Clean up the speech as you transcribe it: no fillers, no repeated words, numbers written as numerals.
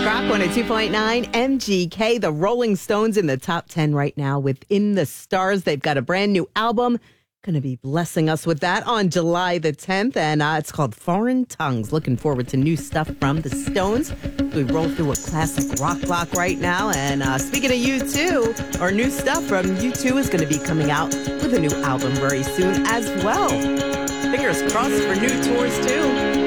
Rock 102.9 MGK. The Rolling Stones in the top 10 right now with In the Stars. They've got a brand new album. Going to be blessing us with that on July the 10th. And it's called Foreign Tongues. Looking forward to new stuff from the Stones. We roll through a classic rock block right now. And speaking of U2, or new stuff from U2 is going to be coming out with a new album very soon as well. Fingers crossed for new tours too.